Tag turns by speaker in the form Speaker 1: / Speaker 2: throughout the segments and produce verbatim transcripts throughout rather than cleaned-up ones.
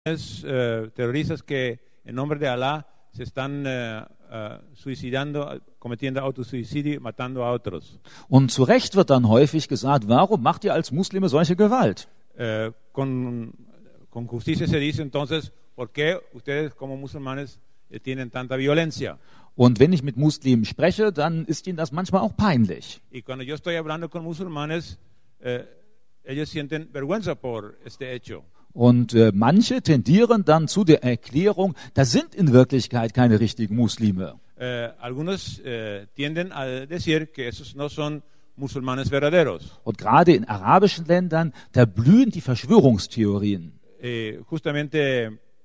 Speaker 1: eh, terroristas que en nombre de Alá se están eh, uh, suicidando, cometiendo autosuicidio, matando a otros.
Speaker 2: Und zu Recht wird dann häufig gesagt, warum macht ihr als Muslime solche Gewalt?
Speaker 1: Eh, con, con justicia se dice entonces, ¿por qué ustedes como musulmanes eh, tienen tanta violencia?
Speaker 2: Und wenn ich mit Muslimen spreche, dann ist ihnen das manchmal auch peinlich.
Speaker 1: Y cuando yo estoy hablando con musulmanes, eh, ellos sienten vergüenza por este hecho.
Speaker 2: Und äh, manche tendieren dann zu der Erklärung, das sind in Wirklichkeit keine richtigen Muslime.
Speaker 1: Eh, algunos eh, tienden a decir que esos no son musulmanes verdaderos.
Speaker 2: Und gerade in arabischen Ländern, da blühen die Verschwörungstheorien.
Speaker 1: Eh, justamente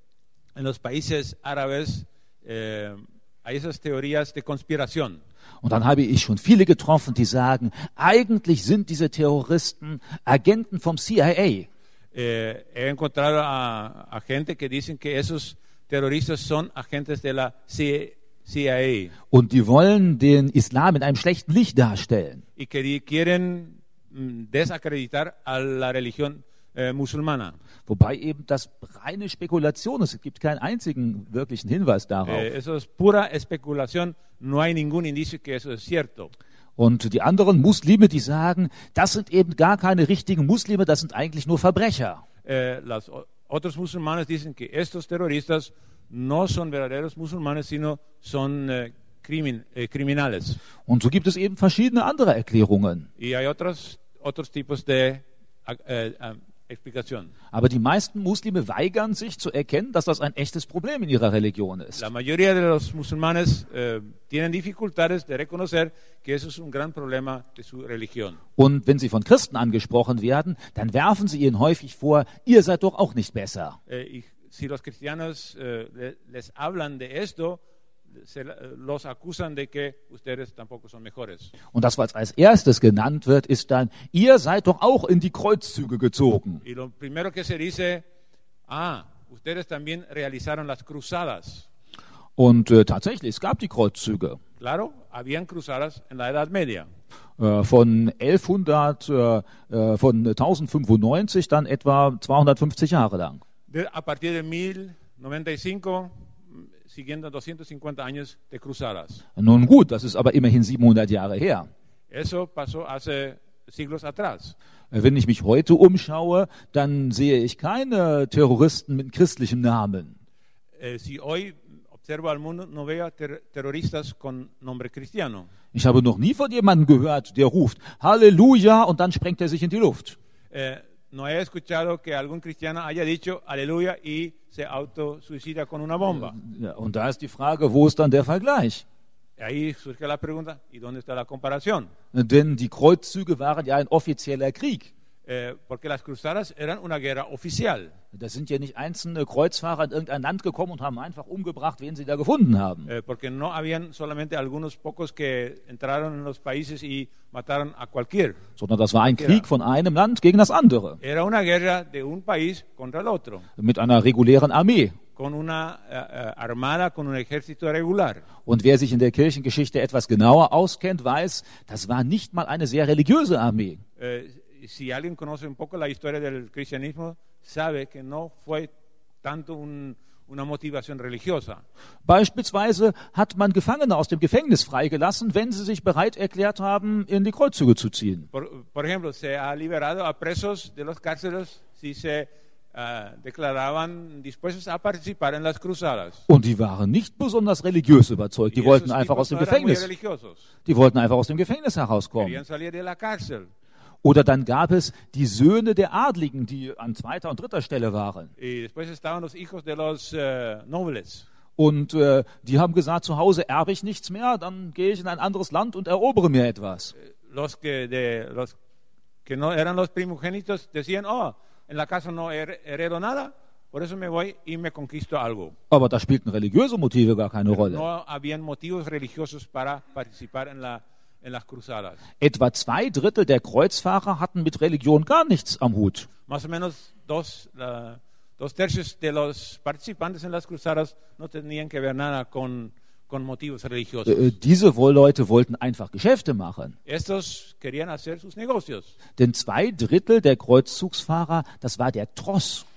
Speaker 1: en los países árabes eh, hay esas teorías de conspiración.
Speaker 2: Und dann habe ich schon viele getroffen, die sagen, eigentlich sind diese Terroristen Agenten vom C I A.
Speaker 1: Eh, he encontrado a, a gente que dicen que esos terroristas son agentes de la C I A.
Speaker 2: Und die wollen den Islam in einem schlechten Licht darstellen.
Speaker 1: Y que di- quieren mm, desacreditar a la religión eh, musulmana.
Speaker 2: Wobei eben das reine Spekulation ist. Es gibt keinen einzigen wirklichen Hinweis darauf.
Speaker 1: Eh, eso es pura especulación, no hay ningún indicio que eso es cierto.
Speaker 2: Und die anderen Muslime, die sagen, das sind eben gar keine richtigen Muslime, das sind eigentlich nur Verbrecher.
Speaker 1: Eh, los otros musulmanes dicen que estos terroristas no son verdaderos musulmanes, sino son eh, crimin- eh, criminales.
Speaker 2: Und so gibt es eben verschiedene andere Erklärungen.
Speaker 1: Y hay otros, otros tipos de eh, eh, explicación.
Speaker 2: Aber die meisten Muslime weigern sich zu erkennen, dass das ein echtes Problem in ihrer Religion ist.
Speaker 1: La mayoría de los musulmanes eh, tienen dificultades de reconocer que eso es un gran problema de su religión.
Speaker 2: Und wenn sie von Christen angesprochen werden, dann werfen sie ihnen häufig vor, ihr seid doch auch nicht besser.
Speaker 1: Eh, y si los cristianos eh, le- les hablan de esto, se la- los acusan de que ustedes tampoco son mejores.
Speaker 2: Und das, was als erstes genannt wird, ist dann, ihr seid doch auch in die Kreuzzüge gezogen.
Speaker 1: Y lo primero que se dice, ah, ustedes también realizaron las cruzadas.
Speaker 2: Und äh, tatsächlich, es gab die Kreuzzüge.
Speaker 1: Claro, habían cruzadas en la Edad Media.
Speaker 2: Äh, von elfhundert, äh, äh, von tausendfünfundneunzig dann etwa zweihundertfünfzig Jahre lang.
Speaker 1: De- a partir de mil noventa y cinco, siguiendo doscientos cincuenta años de cruzadas.
Speaker 2: Nun gut, das ist aber immerhin siebenhundert Jahre her.
Speaker 1: Eso pasó hace siglos atrás.
Speaker 2: Äh, Wenn ich mich heute umschaue, dann sehe ich keine Terroristen mit christlichem Namen.
Speaker 1: Eh, si hoy observo al mundo, no veo ter- terroristas con nombre cristiano.
Speaker 2: Ich habe noch nie von jemandem gehört, der ruft Halleluja und dann sprengt er sich in die Luft.
Speaker 1: Eh, no he escuchado que algún cristiano haya dicho aleluya y se autosuicida con una bomba.
Speaker 2: Ja, und da ist die Frage, wo ist dann der Vergleich?
Speaker 1: Ahí surge la pregunta, ¿y dónde está la comparación?
Speaker 2: Denn die Kreuzzüge waren ja ein offizieller Krieg.
Speaker 1: Eh, porque las cruzadas eran una guerra oficial.
Speaker 2: Da sind ja nicht einzelne Kreuzfahrer in irgendein Land gekommen und haben einfach umgebracht, wen sie da gefunden haben.
Speaker 1: Eh, porque no habían solamente algunos pocos que entraron en los países y mataron a cualquier.
Speaker 2: Sondern das war ein Krieg von einem Land gegen das andere.
Speaker 1: Era una guerra de un país contra el otro,
Speaker 2: Mit einer regulären Armee.
Speaker 1: con una eh, eh, armada, con un ejército regular.
Speaker 2: Und wer sich in der Kirchengeschichte etwas genauer auskennt, weiß, das war nicht mal eine sehr religiöse Armee.
Speaker 1: Eh, si alguien conoce un poco la historia del cristianismo, sabe que no fue tanto un- una motivación religiosa.
Speaker 2: Beispielsweise hat man Gefangene aus dem Gefängnis freigelassen, wenn sie sich bereit erklärt haben, in die Kreuzzüge zu ziehen.
Speaker 1: Por, por ejemplo, se ha liberado a presos de los cárceles si se ah, declaraban dispuestos a participar en las cruzadas.
Speaker 2: Und die waren nicht besonders religiös überzeugt. Die
Speaker 1: Y
Speaker 2: wollten
Speaker 1: esos
Speaker 2: einfach aus
Speaker 1: tipos
Speaker 2: dem
Speaker 1: no eran muy
Speaker 2: Gefängnis.
Speaker 1: religiosos.
Speaker 2: Die wollten einfach aus dem Gefängnis herauskommen.
Speaker 1: Querían salir de la cárcel.
Speaker 2: Oder dann gab es die Söhne der Adligen, die an zweiter und dritter Stelle waren.
Speaker 1: Y después estaban los hijos de los eh, nobles.
Speaker 2: Und äh, die haben gesagt, zu Hause erbe ich nichts mehr, dann gehe ich in ein anderes Land und erobere mir etwas.
Speaker 1: Los que, de, los que no eran los primogénitos decían, oh, en la casa no her- heredo nada, por eso me voy y me conquisto algo.
Speaker 2: Aber da spielten religiöse Motive gar keine Rolle.
Speaker 1: No habían motivos religiosos para participar en, la, en las cruzadas.
Speaker 2: Etwa zwei Drittel der Kreuzfahrer hatten mit Religion gar nichts am Hut.
Speaker 1: Más o menos dos, la- dos tercios de los participantes en las cruzadas no tenían que ver nada con, con motivos religiosos.
Speaker 2: Äh, diese wohl Leute wollten einfach Geschäfte machen.
Speaker 1: Estos querían hacer sus negocios.
Speaker 2: Denn zwei Drittel der Kreuzzugsfahrer, das war der Tross.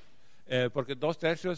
Speaker 1: eh, porque dos tercios